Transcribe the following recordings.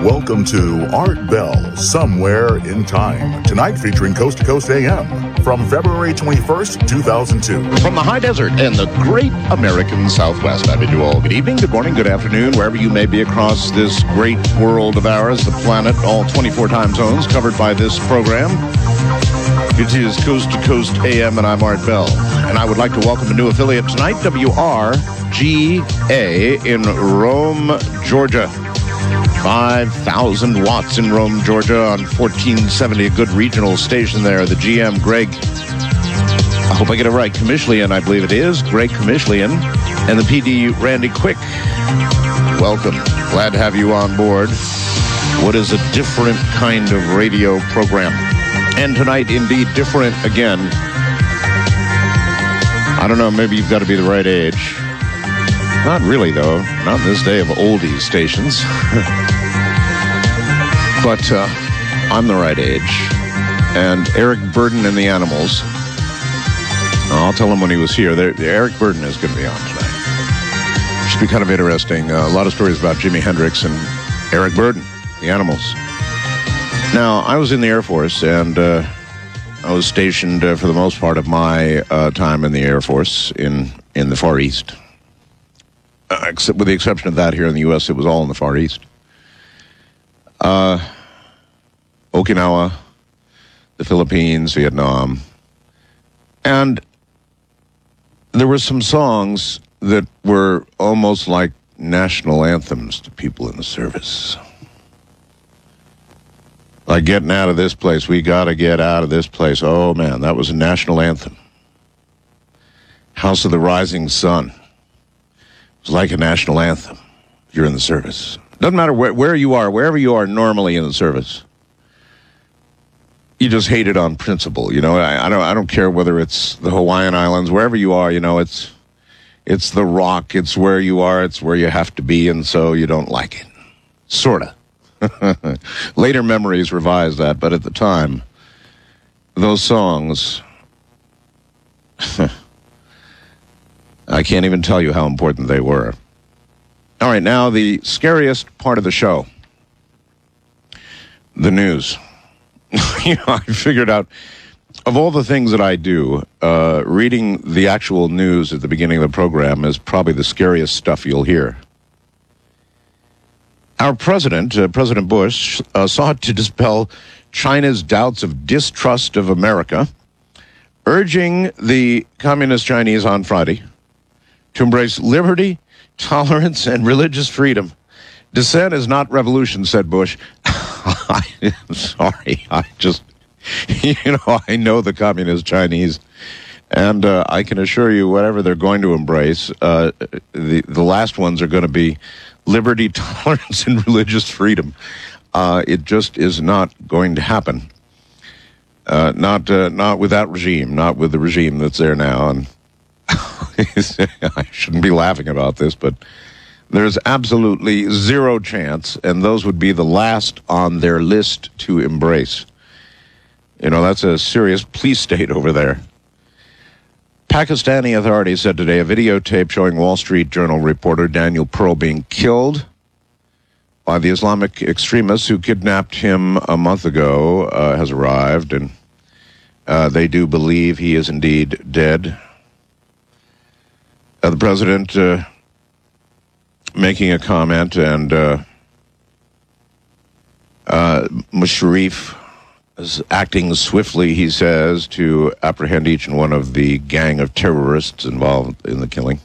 Welcome to Art Bell, Somewhere in Time. Tonight featuring Coast to Coast AM from February 21st, 2002. From the high desert and the great American Southwest, I bid you all good evening, good morning, good afternoon, wherever you may be across this great world of ours, the planet, all 24 time zones covered by this program. It is Coast to Coast AM, and I'm Art Bell. And I would like to welcome a new affiliate tonight, WRGA in Rome, Georgia. 5,000 watts in Rome, Georgia on 1470, a good regional station there. The GM, Greg, I hope I get it right, Comishlian, I believe it is, Greg Comishlian, and the PD, Randy Quick. Welcome. Glad to have you on board. What is a different kind of radio program? And tonight, indeed, different again. I don't know, maybe you've got to be the right age. Not really, though. Not in this day of oldies stations. But I'm the right age. And Eric Burden and the Animals, I'll tell him when he was here. Eric Burden is going to be on tonight. Should be kind of interesting. A lot of stories about Jimi Hendrix and Eric Burden, the Animals. Now, I was in the Air Force, and I was stationed for the most part of my time in the Air Force in the Far East. Except with the exception of that, here in the U.S., it was all in the Far East. Okinawa, the Philippines, Vietnam. And there were some songs that were almost like national anthems to people in the service. Like getting out of this place, we got to get out of this place. Oh, man, that was a national anthem. House of the Rising Sun. It's like a national anthem if you're in the service. Doesn't matter where you are, wherever you are normally in the service. You just hate it on principle. You know, I don't care whether it's the Hawaiian Islands, wherever you are, you know, it's the Rock, it's where you are, it's where you have to be, and so you don't like it. Sorta. Later memories revise that, but at the time, those songs, I can't even tell you how important they were. All right, now the scariest part of the show, the news. You know, I figured out, of all the things that I do, reading the actual news at the beginning of the program is probably the scariest stuff you'll hear. Our president, President Bush, sought to dispel China's doubts of distrust of America, urging the Communist Chinese on Friday to embrace liberty, tolerance, and religious freedom. Dissent is not revolution, said Bush. I'm sorry. I know the Communist Chinese, and I can assure you whatever they're going to embrace, the last ones are going to be liberty, tolerance, and religious freedom. It just is not going to happen. Not with that regime, not with the regime that's there now. And I shouldn't be laughing about this, but there's absolutely zero chance, and those would be the last on their list to embrace. You know, that's a serious police state over there. Pakistani authorities said today a videotape showing Wall Street Journal reporter Daniel Pearl being killed by the Islamic extremists who kidnapped him a month ago has arrived, and they do believe he is indeed dead. The president making a comment, and Musharraf is acting swiftly, he says, to apprehend each and one of the gang of terrorists involved in the killing.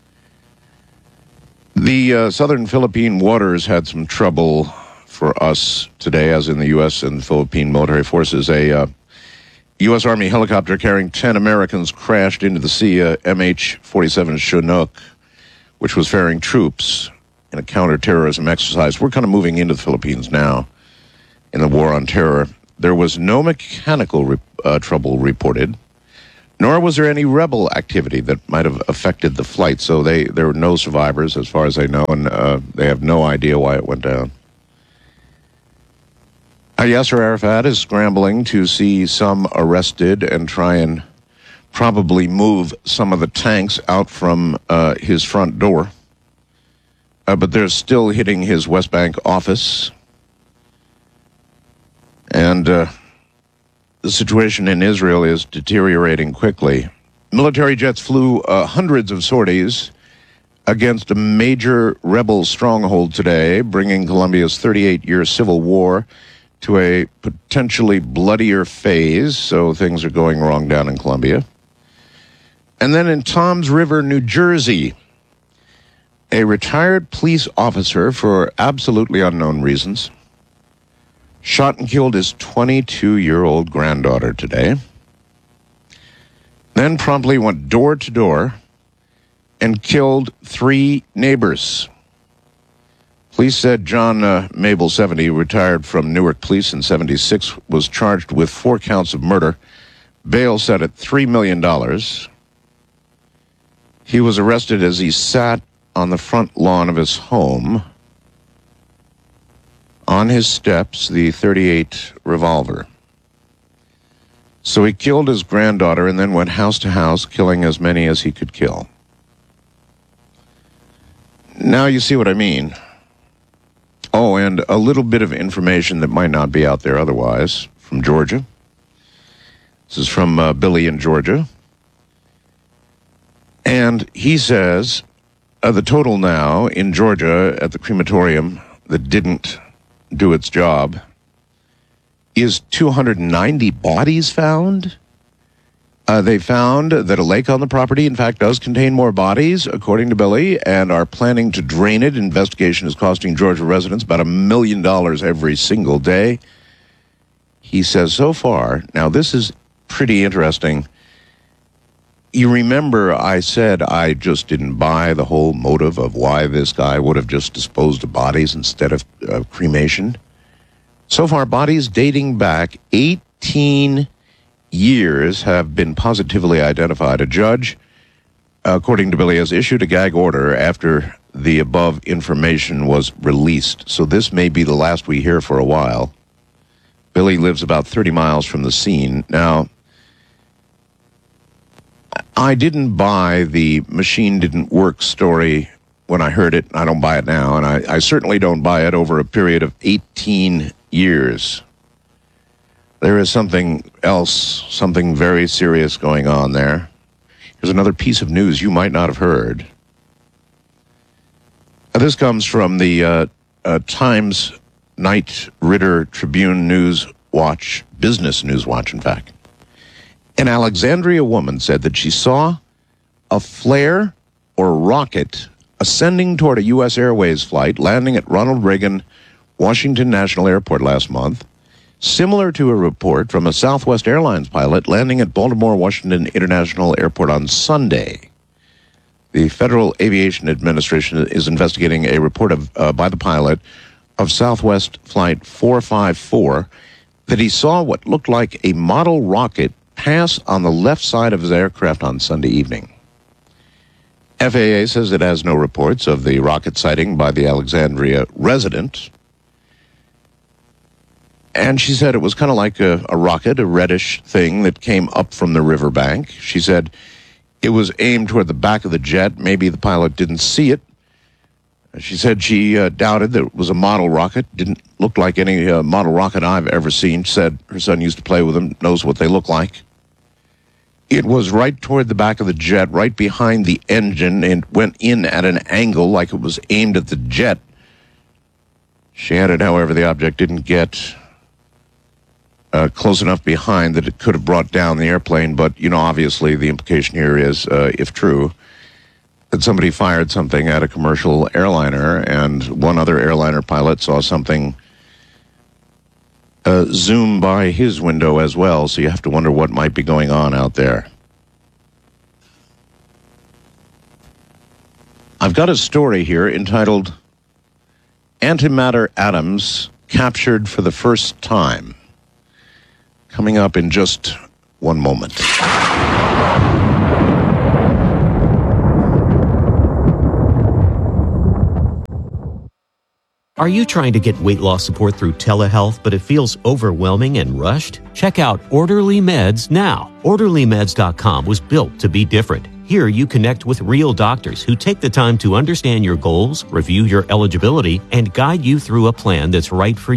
The southern Philippine waters had some trouble for us today, as in the U.S. and Philippine military forces. A U.S. Army helicopter carrying 10 Americans crashed into the sea, MH-47 Chinook, which was ferrying troops in a counterterrorism exercise. We're kind of moving into the Philippines now in the war on terror. There was no mechanical trouble reported, nor was there any rebel activity that might have affected the flight. So there were no survivors, as far as I know, and they have no idea why it went down. Yasser Arafat is scrambling to see some arrested and try and probably move some of the tanks out from his front door. But they're still hitting his West Bank office. And the situation in Israel is deteriorating quickly. Military jets flew hundreds of sorties against a major rebel stronghold today, bringing Colombia's 38-year civil war to a potentially bloodier phase, so things are going wrong down in Colombia. And then in Toms River, New Jersey, a retired police officer, for absolutely unknown reasons, shot and killed his 22-year-old granddaughter today, then promptly went door to door and killed 3 neighbors. Police said John Mabel, 70, retired from Newark Police in 76, was charged with 4 counts of murder, bail set at $3 million. He was arrested as he sat on the front lawn of his home. On his steps, the .38 revolver. So he killed his granddaughter and then went house to house, killing as many as he could kill. Now you see what I mean. Oh, and a little bit of information that might not be out there otherwise from Georgia. This is from Billy in Georgia. And he says the total now in Georgia at the crematorium that didn't do its job is 290 bodies found. They found that a lake on the property, in fact, does contain more bodies, according to Billy, and are planning to drain it. Investigation is costing Georgia residents about $1 million every single day. He says so far, now this is pretty interesting. You remember I said I just didn't buy the whole motive of why this guy would have just disposed of bodies instead of cremation? So far, bodies dating back 18 years have been positively identified. A judge, according to Billy, has issued a gag order after the above information was released. So this may be the last we hear for a while. Billy lives about 30 miles from the scene. Now, I didn't buy the machine didn't work story when I heard it. I don't buy it now, and I certainly don't buy it over a period of 18 years. There is something else, something very serious going on there. Here's another piece of news you might not have heard. This comes from the Times Knight Ridder Tribune News Watch, Business News Watch, in fact. An Alexandria woman said that she saw a flare or rocket ascending toward a U.S. Airways flight landing at Ronald Reagan Washington National Airport last month, similar to a report from a Southwest Airlines pilot landing at Baltimore Washington International Airport on Sunday. The Federal Aviation Administration is investigating a report by the pilot of Southwest Flight 454 that he saw what looked like a model rocket pass on the left side of his aircraft on Sunday evening. FAA says it has no reports of the rocket sighting by the Alexandria resident. And she said it was kind of like a rocket, a reddish thing that came up from the riverbank. She said it was aimed toward the back of the jet. Maybe the pilot didn't see it. She said she doubted that it was a model rocket. Didn't look like any model rocket I've ever seen. She said her son used to play with them, knows what they look like. It was right toward the back of the jet, right behind the engine, and went in at an angle like it was aimed at the jet. She added, however, the object didn't get close enough behind that it could have brought down the airplane. But, you know, obviously the implication here is, if true, that somebody fired something at a commercial airliner, and one other airliner pilot saw something zoom by his window as well, so you have to wonder what might be going on out there. I've got a story here entitled Antimatter Atoms Captured for the First Time, coming up in just one moment. Are you trying to get weight loss support through telehealth, but it feels overwhelming and rushed? Check out Orderly Meds now. OrderlyMeds.com was built to be different. Here you connect with real doctors who take the time to understand your goals, review your eligibility, and guide you through a plan that's right for you.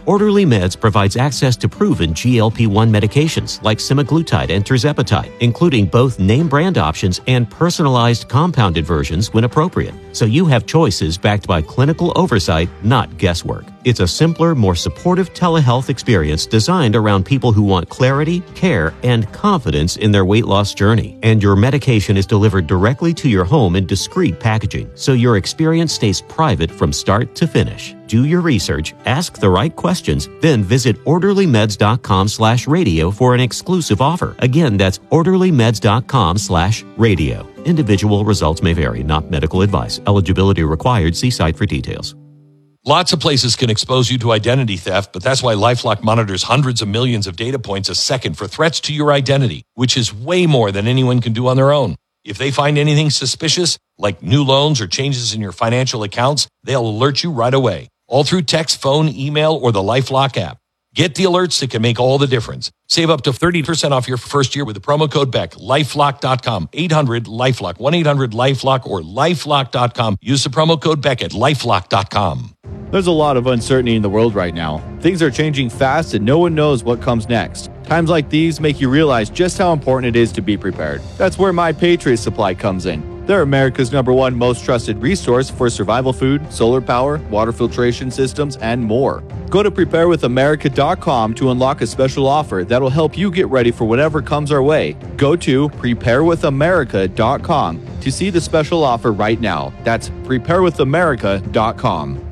Orderly Meds provides access to proven GLP-1 medications like semaglutide and tirzepatide, including both name brand options and personalized compounded versions when appropriate. So you have choices backed by clinical oversight, not guesswork. It's a simpler, more supportive telehealth experience designed around people who want clarity, care, and confidence in their weight loss journey. And your medication is delivered directly to your home in discreet packaging, so your experience stays private from start to finish. Do your research, ask the right questions, then visit orderlymeds.com/radio for an exclusive offer. Again, that's orderlymeds.com/radio. Individual results may vary, not medical advice. Eligibility required. See site for details. Lots of places can expose you to identity theft, but that's why LifeLock monitors hundreds of millions of data points a second for threats to your identity, which is way more than anyone can do on their own. If they find anything suspicious, like new loans or changes in your financial accounts, they'll alert you right away, all through text, phone, email, or the LifeLock app. Get the alerts that can make all the difference. Save up to 30% off your first year with the promo code BECK. LifeLock.com, 800-LifeLock, 1-800-LifeLock, or LifeLock.com. Use the promo code BECK at LifeLock.com. There's a lot of uncertainty in the world right now. Things are changing fast and no one knows what comes next. Times like these make you realize just how important it is to be prepared. That's where My Patriot Supply comes in. They're America's #1 most trusted resource for survival food, solar power, water filtration systems, and more. Go to preparewithamerica.com to unlock a special offer that'll help you get ready for whatever comes our way. Go to preparewithamerica.com to see the special offer right now. That's preparewithamerica.com.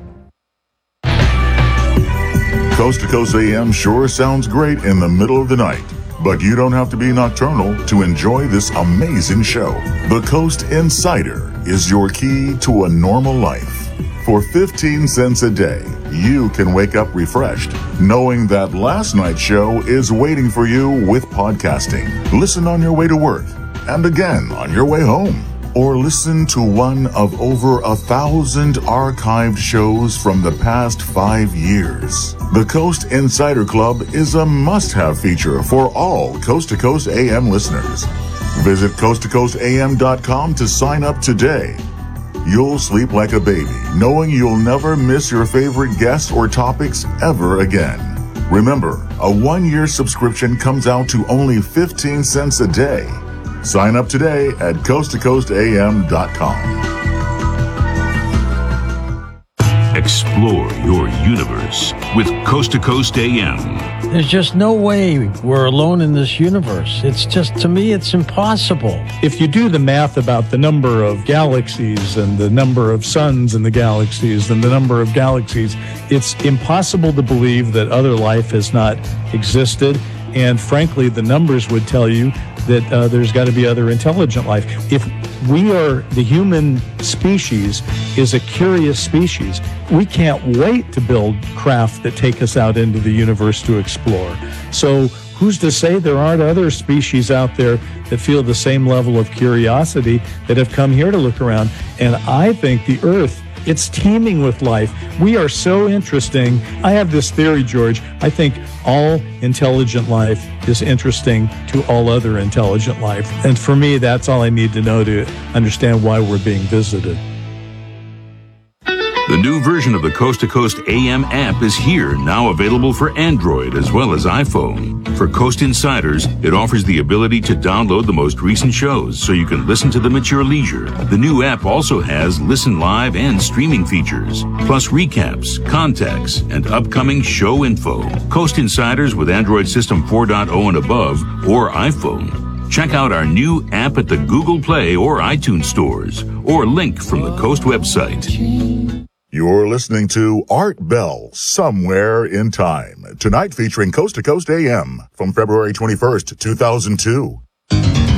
Coast to Coast AM sure sounds great in the middle of the night, but you don't have to be nocturnal to enjoy this amazing show. The Coast Insider is your key to a normal life. For 15 cents a day, you can wake up refreshed, knowing that last night's show is waiting for you with podcasting. Listen on your way to work, and again on your way home. Or listen to one of over 1,000 archived shows from the past 5 years. The Coast Insider Club is a must-have feature for all Coast to Coast AM listeners. Visit coasttocoastam.com to sign up today. You'll sleep like a baby, knowing you'll never miss your favorite guests or topics ever again. Remember, a 1-year subscription comes out to only 15 cents a day. Sign up today at coasttocoastam.com. Explore your universe with Coast to Coast AM. There's just no way we're alone in this universe. It's just, to me, it's impossible. If you do the math about the number of galaxies and the number of suns in the galaxies and the number of galaxies, it's impossible to believe that other life has not existed. And frankly, the numbers would tell you that there's got to be other intelligent life. If we are, the human species is a curious species, we can't wait to build craft that take us out into the universe to explore. So who's to say there aren't other species out there that feel the same level of curiosity that have come here to look around? And I think the Earth, it's teeming with life. We are so interesting. I have this theory, George. I think all intelligent life is interesting to all other intelligent life. And for me, that's all I need to know to understand why we're being visited. The new version of the Coast to Coast AM app is here, now available for Android as well as iPhone. For Coast Insiders, it offers the ability to download the most recent shows so you can listen to them at your leisure. The new app also has listen live and streaming features, plus recaps, contacts, and upcoming show info. Coast Insiders with Android System 4.0 and above or iPhone. Check out our new app at the Google Play or iTunes stores, or link from the Coast website. You're listening to Art Bell, Somewhere in Time. Tonight featuring Coast to Coast AM from February 21st, 2002.